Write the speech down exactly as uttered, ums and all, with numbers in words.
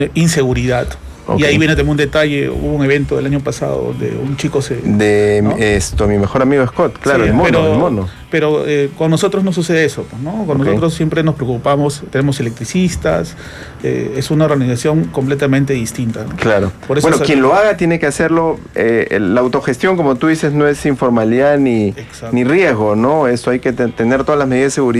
inseguridad. Okay. Y ahí viene también un detalle, hubo un evento el año pasado donde un chico se... De ¿no? esto, mi mejor amigo Scott, claro, Sí, el mono, pero, el mono. Pero eh, con nosotros no sucede eso, pues, ¿no? Con Okay. nosotros siempre nos preocupamos, tenemos electricistas, eh, es una organización completamente distinta, ¿no? Claro. Por eso bueno, es... quien lo haga tiene que hacerlo, eh, la autogestión, como tú dices, no es informalidad ni, ni riesgo, ¿no? Eso hay que tener todas las medidas de seguridad.